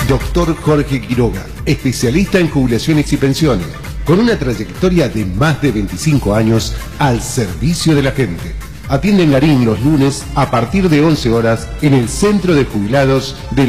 Doctor Jorge Quiroga, especialista en jubilaciones y pensiones, con una trayectoria de más de 25 años al servicio de la gente. Atiende en Larín los lunes a partir de 11 horas en el Centro de Jubilados de